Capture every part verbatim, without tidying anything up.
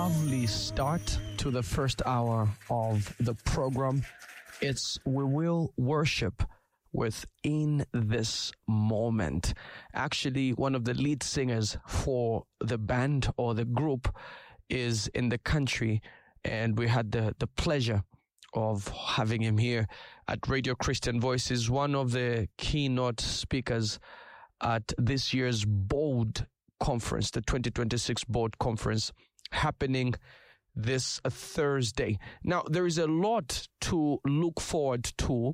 lovely start to the first hour of the program. It's We Will Worship Within This Moment. Actually, one of the lead singers for the band or the group is in the country, and we had the, the pleasure of having him here at Radio Christian Voices, one of the keynote speakers at this year's Bold Conference, the twenty twenty-six Bold Conference, happening this Thursday. Now, there is a lot to look forward to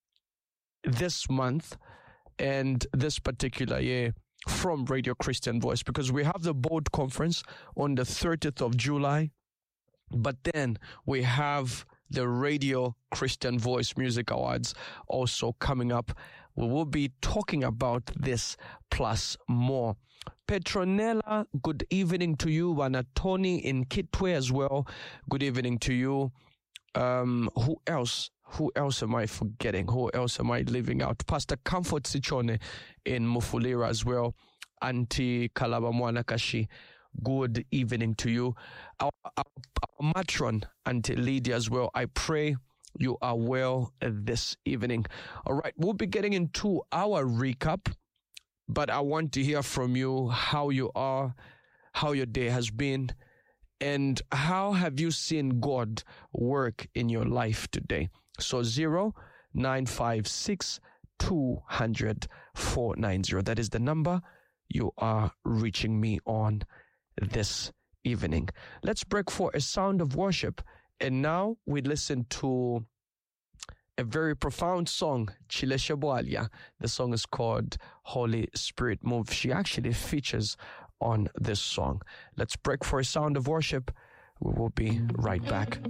this month and this particular year from Radio Christian Voice, because we have the Bold Conference on the thirtieth of July, but then we have the Radio Christian Voice Music Awards also coming up. We will be talking about this plus more. Petronella, good evening to you. Wanatoni in Kitwe as well. Good evening to you. Um, who else? Who else am I forgetting? Who else am I leaving out? Pastor Comfort Sichone in Mufulira as well. Auntie Kalabamwana Kashi, good evening to you. Our, our, our matron, Auntie Lydia as well. I pray you are well this evening. All right, we'll be getting into our recap, but I want to hear from you how you are, how your day has been, and how have you seen God work in your life today. So zero nine five six two hundred four nine zero. That is the number you are reaching me on this evening. Let's break for a sound of worship. And now we listen to a very profound song, Chilesha Boalia. The song is called Holy Spirit Move. She actually features on this song. Let's break for a sound of worship. We will be right back.